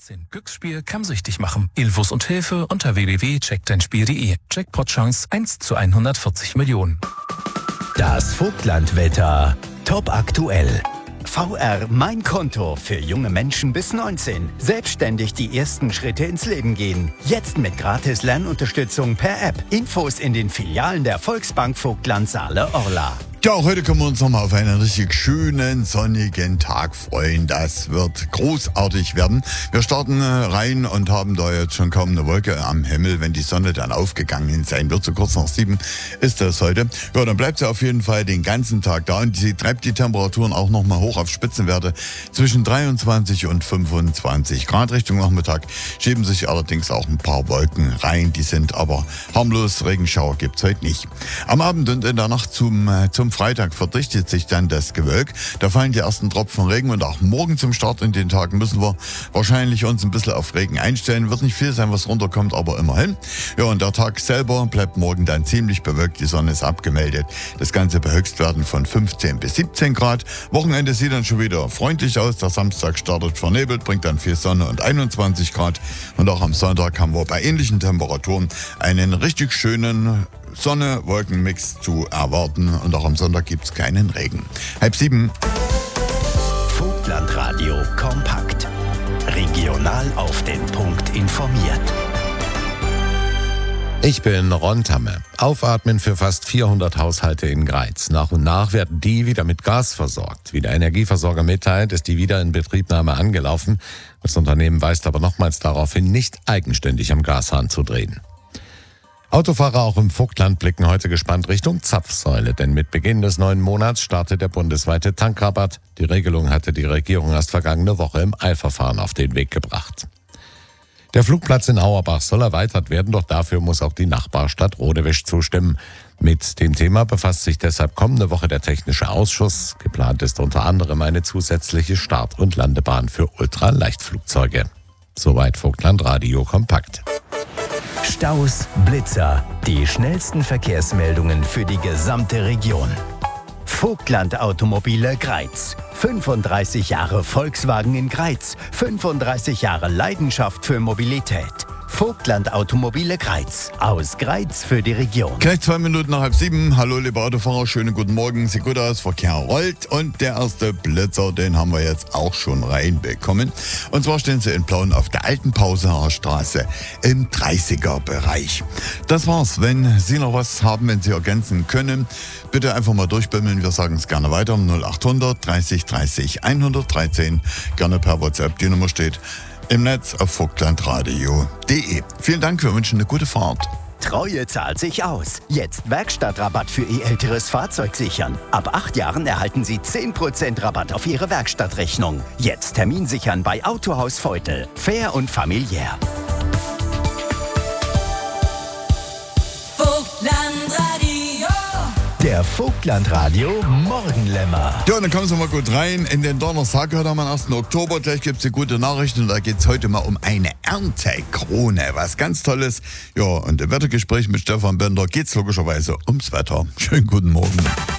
Glücksspiel kann süchtig machen. Infos und Hilfe unter www.checkdeinspiel.de. Jackpot-Chance 1:140 Millionen. Das Vogtlandwetter. Top aktuell. VR Mein Konto für junge Menschen bis 19. Selbstständig die ersten Schritte ins Leben gehen. Jetzt mit gratis Lernunterstützung per App. Infos in den Filialen der Volksbank Vogtland Saale-Orla. Ja, heute können wir uns nochmal auf einen richtig schönen, sonnigen Tag freuen. Das wird großartig werden. Wir starten rein und haben da jetzt schon kaum eine Wolke am Himmel. Wenn die Sonne dann aufgegangen sein wird, so kurz nach 7 ist das heute. Ja, dann bleibt sie auf jeden Fall den ganzen Tag da und sie treibt die Temperaturen auch nochmal hoch auf Spitzenwerte zwischen 23 und 25 Grad. Richtung Nachmittag schieben sich allerdings auch ein paar Wolken rein. Die sind aber harmlos. Regenschauer gibt's heute nicht. Am Abend und in der Nacht zum Freitag verdichtet sich dann das Gewölk. Da fallen die ersten Tropfen Regen und auch morgen zum Start in den Tag müssen wir wahrscheinlich uns ein bisschen auf Regen einstellen. Wird nicht viel sein, was runterkommt, aber immerhin. Ja, und der Tag selber bleibt morgen dann ziemlich bewölkt. Die Sonne ist abgemeldet. Das Ganze bei Höchstwerten von 15 bis 17 Grad. Wochenende sieht dann schon wieder freundlich aus. Der Samstag startet vernebelt, bringt dann viel Sonne und 21 Grad. Und auch am Sonntag haben wir bei ähnlichen Temperaturen einen richtig schönen Sonne-Wolken-Mix zu erwarten und auch am Sonntag gibt es keinen Regen. 6:30. Vogtlandradio kompakt. Regional auf den Punkt informiert. Ich bin Ron Tamme. Aufatmen für fast 400 Haushalte in Greiz. Nach und nach werden die wieder mit Gas versorgt. Wie der Energieversorger mitteilt, ist die Wiederinbetriebnahme angelaufen. Das Unternehmen weist aber nochmals darauf hin, nicht eigenständig am Gashahn zu drehen. Autofahrer auch im Vogtland blicken heute gespannt Richtung Zapfsäule, denn mit Beginn des neuen Monats startet der bundesweite Tankrabatt. Die Regelung hatte die Regierung erst vergangene Woche im Eilverfahren auf den Weg gebracht. Der Flugplatz in Auerbach soll erweitert werden, doch dafür muss auch die Nachbarstadt Rodewisch zustimmen. Mit dem Thema befasst sich deshalb kommende Woche der Technische Ausschuss. Geplant ist unter anderem eine zusätzliche Start- und Landebahn für Ultraleichtflugzeuge. Soweit Vogtlandradio kompakt. Staus, Blitzer, die schnellsten Verkehrsmeldungen für die gesamte Region. Vogtland Automobile Greiz. 35 Jahre Volkswagen in Greiz. 35 Jahre Leidenschaft für Mobilität. Vogtland Automobile Greiz. Aus Greiz für die Region. Gleich 2 Minuten nach 6:30. Hallo liebe Autofahrer, schönen guten Morgen. Sieht gut aus, Verkehr rollt und der erste Blitzer, den haben wir jetzt auch schon reinbekommen. Und zwar stehen sie in Plauen auf der alten Pausener Straße im 30er-Bereich. Das war's. Wenn Sie noch was haben, wenn Sie ergänzen können, bitte einfach mal durchbimmeln. Wir sagen es gerne weiter. 0800 30 30 113. Gerne per WhatsApp. Die Nummer steht im Netz auf vogtlandradio.de. Vielen Dank, wir wünschen eine gute Fahrt. Treue zahlt sich aus. Jetzt Werkstattrabatt für Ihr älteres Fahrzeug sichern. Ab 8 Jahren erhalten Sie 10% Rabatt auf Ihre Werkstattrechnung. Jetzt Termin sichern bei Autohaus Feutel. Fair und familiär. Der Vogtlandradio Morgenlämmer. Ja, dann kommen Sie mal gut rein in den Donnerstag, heute am 1. Oktober. Gleich gibt es eine gute Nachricht und da geht es heute mal um eine Erntekrone. Was ganz Tolles. Ja, und im Wettergespräch mit Stefan Bender geht es logischerweise ums Wetter. Schönen guten Morgen.